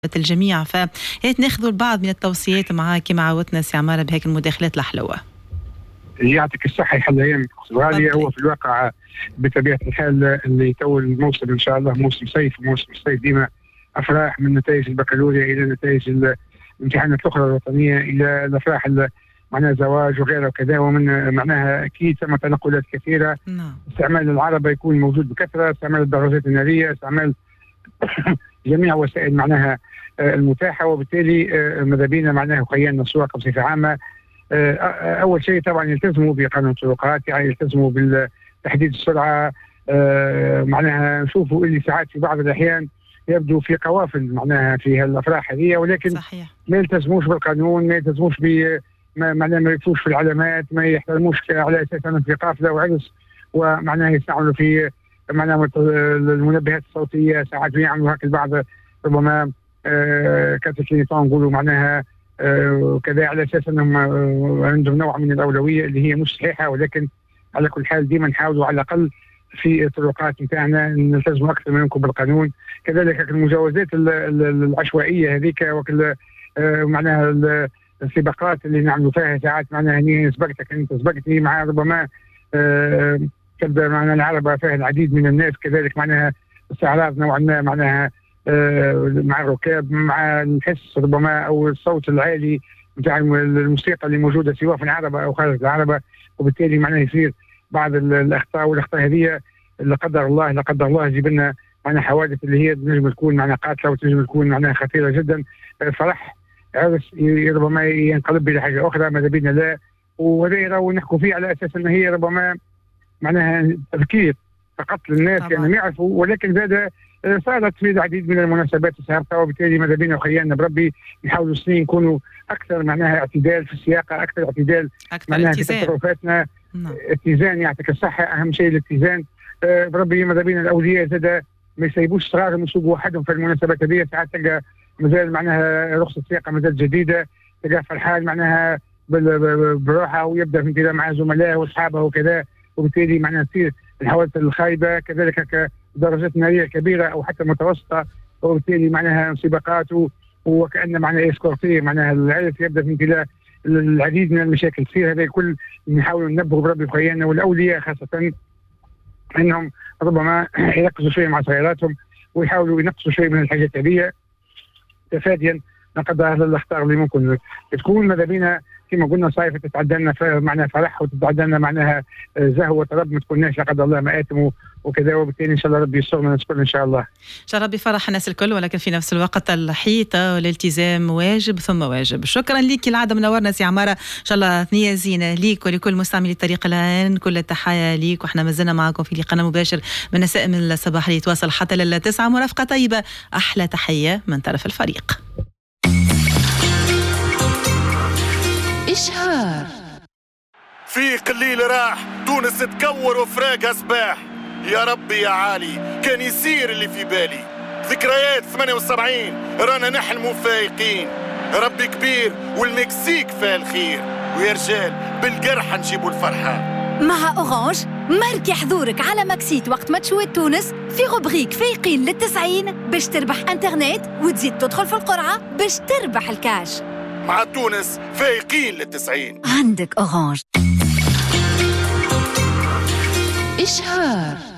الجميع، فهيك ناخذوا البعض من التوصيات معك مع عودتنا سي عمارة بهيك المداخلات الحلوة. يعطيك الصحة يا حليان غالية. هو في الواقع بطبيعة الحال اللي تو الموسم إن شاء الله موسم صيف، وموسم الصيف ديما أفراح، من نتائج البكالوريا إلى نتائج الامتحانات الأخرى الوطنية إلى الأفراح معناها زواج وغيره وكذا، ومن معناها أكيد ثم تنقلات كثيرة. استعمال العربة يكون موجود بكثرة، استعمال الدراجات النارية، استعمال جميع وسائل معناها المتاحة، وبالتالي ماذا بينا معناها خيالنا السواقة بصفة عامة. أول شيء طبعا يلتزموا بقانون الطرقات، يعني يلتزموا بتحديد السرعة. معناها نشوفوا اللي ساعات في بعض الأحيان يبدو في قوافل معناها في الأفراح هذه، ولكن صحيح. ما يلتزموش بالقانون، ما يلتزموش معناها ما يكفوش في العلامات، ما يحترموش على أساس أنهم في قافلة وعرس، ومعناها يستعملوا في معناها المنبهات الصوتية، ساعات يعملوا هكذا البعض ربما كاتلينيتون نقولوا معناها كذا، على اساس انهم عندهم نوع من الاولويه اللي هي مش صحيحه. ولكن على كل حال ديما نحاولوا على الاقل في الطرقات نتاعنا نلتزموا اكثر ما يمكن بالقانون. كذلك المجاوزات العشوائيه هذيك وكل معناها السباقات اللي نعملوا فيها ساعات معناها هني سبقتك انت سبقتني، مع ربما تبدا معناها العربه فيها العديد من الناس، كذلك معناها استعراض نوعا ما معناها مع الركاب، مع الحس ربما او الصوت العالي نتاع الموسيقى اللي موجوده سواء في العربه او خارج العربه، وبالتالي معناها يصير بعض الاخطاء، والاخطاء هذه لا قدر الله يجيب لنا معناها حوادث اللي هي تنجم تكون معناها قاتله وتنجم تكون معناها خطيره جدا. فرح عرس ربما ينقلب الى حاجه اخرى، ماذا بينا لا، وهذا ونحكوا فيه على اساس ان هي ربما معناها تذكير فقط للناس يعني يعرفوا، ولكن زاد صارت في العديد من المناسبات السابقه، وبالتالي ماذا بينا وخيالنا بربي نحاولوا السنين نكونوا اكثر معناها اعتدال في السياقه، اكثر اعتدال معناها في تصرفاتنا. اتزان، يعطيك الصحه، اهم شيء الاتزان. بربي ماذا بينا الاولياء زاد ما يسيبوش صغارهم يسوقوا وحدهم في المناسبات هذه، ساعات تلقى مازال معناها رخصه سياقه مازال جديده، تلقى فرحان معناها بروحه ويبدا في انتظام مع زملائه واصحابه وكذا، وبالتالي معناها تصير الحوادث الخايبه. كذلك درجات ناريه كبيره او حتى متوسطه، وبالتالي معناها سباقات وكأن معناها اسكورتيه، معناها العرس يبدا في امتلاء العديد من المشاكل تصير. هذا الكل نحاول ننبهوا بربي بخيالنا، والاولياء خاصه انهم ربما يركزوا شويه مع صغيراتهم ويحاولوا ينقصوا شويه من الحاجات هذه تفاديا نقدر الاخطار اللي ممكن تكون. ماذا بينا كما قلنا صايفه تتعدى لنا معناها فرح، وتتعدى لنا معناها زهو وطرب، ما تكوناش لا قدر الله مآتم وكذا، وبالتالي ان شاء الله ربي يستر من الكل ان شاء الله. ان شاء الله ربي يفرح الناس الكل، ولكن في نفس الوقت الحيطه والالتزام واجب ثم واجب. شكرا لك العاده منورنا سي عماره، ان شاء الله ثنيه زينه ليك ولكل مستعملي الطريق الان، كل التحايا ليك، واحنا ما زلنا معكم في لقاء مباشر من نسائم الصباح اللي يتواصل حتى لل9. مرافقه طيبه، احلى تحيه من طرف الفريق. إشهار في قليل راح تونس تكور وفراقها سباح. يا ربي يا عالي كان يصير اللي في بالي. ذكريات 78 رانا نحلموا فايقين. ربي كبير والمكسيك فيها الخير، ويا رجال بالقرحة نجيبوا الفرحة. مع أورانج ماركي حضورك على ماكسيت وقت ماتشوات تونس في غبريك فايقين لل90 باش تربح انترنت، وتزيد تدخل في القرعة باش تربح الكاش. مع تونس فايقين لل90. عندك أورانج. إشهار.